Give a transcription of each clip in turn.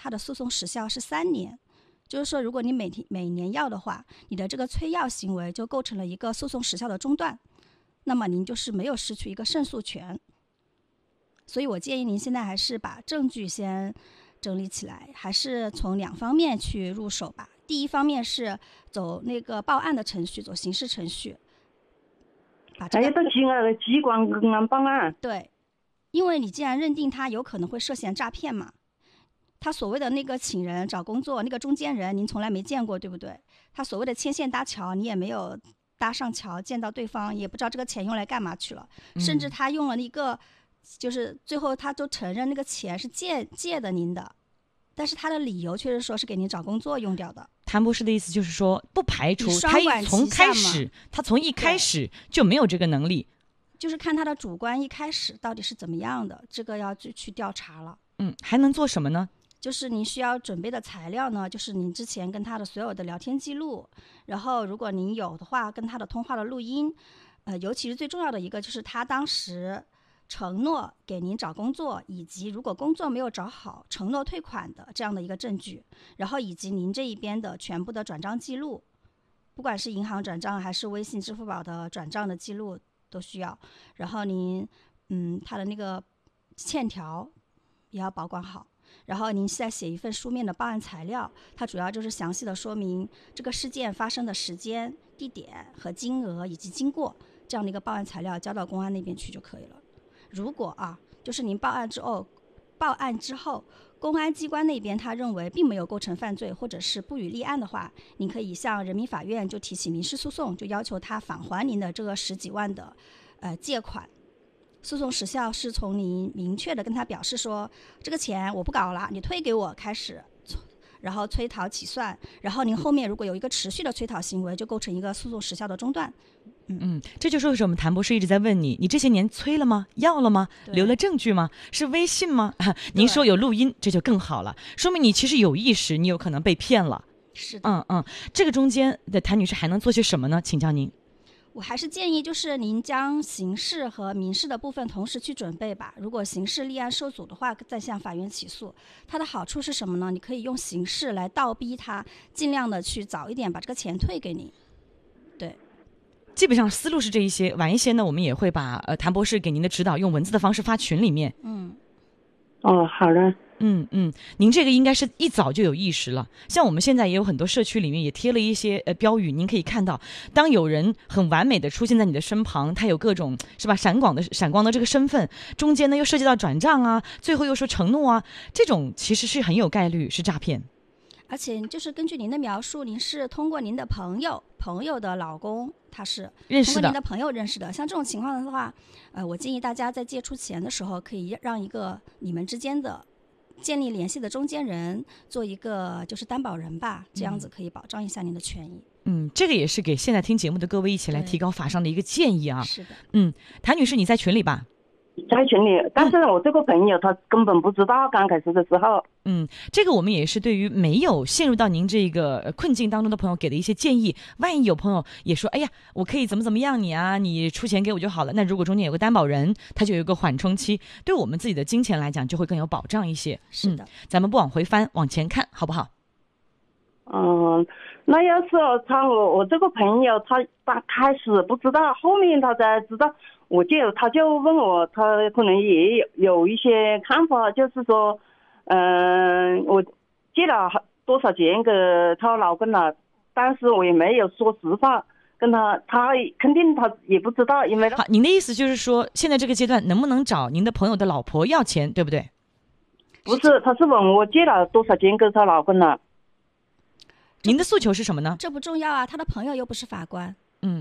它的诉讼时效是3年。就是说，如果你每年要的话，你的这个催要行为就构成了一个诉讼时效的中断，那么您就是没有失去一个胜诉权。所以我建议您现在还是把证据先整理起来，还是从2方面去入手吧。第一方面是走那个报案的程序，走刑事程序， 还有到机关公安报案。 对，因为你既然认定他有可能会涉嫌诈骗嘛，他所谓的那个请人找工作那个中间人您从来没见过，对不对？他所谓的牵线搭桥你也没有搭上桥，见到对方也不知道这个钱用来干嘛去了，甚至他用了一个就是最后他都承认那个钱是借的您的，但是他的理由确实说是给您找工作用掉的。 谭博士的意思就是说，不排除他从一开始就没有这个能力， 就是看他的主观一开始到底是怎么样的，这个要去调查了。 还能做什么呢？ 就是您需要准备的材料呢，就是您之前跟他的所有的聊天记录，然后如果您有的话，跟他的通话的录音，尤其是最重要的一个就是他当时承诺给您找工作，以及如果工作没有找好承诺退款的这样的一个证据，然后以及您这一边的全部的转账记录，不管是银行转账还是微信支付宝的转账的记录都需要。然后您他的那个欠条也要保管好，然后您再写一份书面的报案材料，它主要就是详细的说明这个事件发生的时间、地点和金额以及经过，这样的一个报案材料交到公安那边去就可以了。如果就是您报案之后公安机关那边他认为并没有构成犯罪或者是不予立案的话，您可以向人民法院就提起民事诉讼，就要求他返还您的这个10几万的借款。诉讼时效是从您明确的跟他表示说这个钱我不搞了，你退给我开始，然后催讨起算，然后您后面如果有一个持续的催讨行为，就构成一个诉讼时效的中断。 这就是为什么谭博士一直在问你这些年催了吗？要了吗？留了证据吗？是微信吗？您说有录音，这就更好了，说明你其实有意识，你有可能被骗了。 是的。 这个中间的谭女士还能做些什么呢？请教您。 我还是建议就是您将刑事和民事的部分同时去准备吧。如果刑事立案受阻的话，再向法院起诉。它的好处是什么呢？你可以用刑事来倒逼他尽量的去早一点把这个钱退给你。对， 基本上思路是这一些，晚一些呢我们也会把谭博士给您的指导用文字的方式发群里面。 好的。 您这个应该是一早就有意识了。像我们现在也有很多社区里面也贴了一些标语，您可以看到，当有人很完美的出现在你的身旁，他有各种是吧闪光的这个身份，中间呢又涉及到转账啊，最后又说承诺啊，这种其实是很有概率是诈骗。 而且就是根据您的描述，您是通过您的朋友的老公，他是通过您的朋友认识的。像这种情况的话，我建议大家在借出钱的时候，可以让一个你们之间的建立联系的中间人做一个就是担保人吧，这样子可以保障一下您的权益。 这个也是给现在听节目的各位一起来提高法上的一个建议啊。 是的。 谭女士你在群里吧？ 在群里，但是我这个朋友他根本不知道，刚开始的时候。 这个我们也是对于没有陷入到您这个困境当中的朋友给的一些建议。万一有朋友也说，哎呀，我可以怎么样你出钱给我就好了。那如果中间有个担保人，他就有一个缓冲期，对我们自己的金钱来讲就会更有保障一些。 是的。 咱们不往回翻，往前看，好不好？ 那要是我这个朋友他开始不知道，后面他才知道，他就问我，他可能也有一些看法，就是说我借了多少钱给他老公了，但是我也没有说实话跟他肯定他也不知道，因为好，您的意思就是说现在这个阶段能不能找您的朋友的老婆要钱，对不对？ 不是，他是问我借了多少钱给他老公了。 您的诉求是什么呢？ 这不重要啊，他的朋友又不是法官。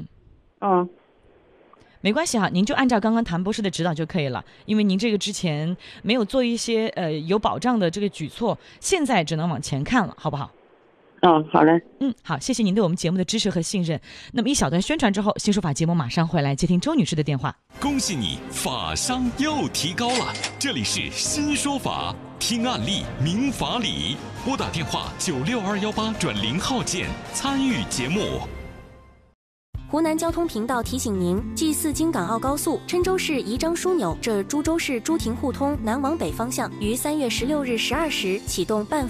没关系哈，您就按照刚刚谭博士的指导就可以了，因为您这个之前没有做一些有保障的这个举措，现在只能往前看了，好不好？ 好嘞。 好，谢谢您对我们节目的支持和信任。那么一小段宣传之后，新说法节目马上回来接听周女士的电话。 恭喜你，法商又提高了，这里是新说法，听案例明法理，拨打电话96218转0号键参与节目。 湖南交通频道提醒您：G4京港澳高速郴州市宜章枢纽至株洲市朱亭互通南往北方向于3月16日12时启动半